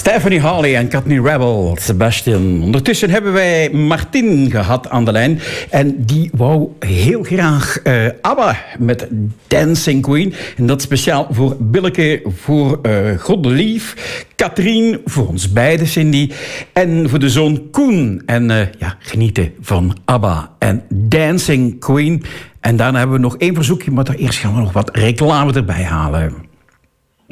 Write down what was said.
Stephanie Harley en Courtney Rebel, Sebastian. Ondertussen hebben wij Martin gehad aan de lijn. En die wou heel graag ABBA met Dancing Queen. En dat speciaal voor Billeke, voor Godelief, Katrien, voor ons beiden, Cindy. En voor de zoon Koen. En genieten van ABBA en Dancing Queen. En daarna hebben we nog één verzoekje, maar eerst gaan we nog wat reclame erbij halen.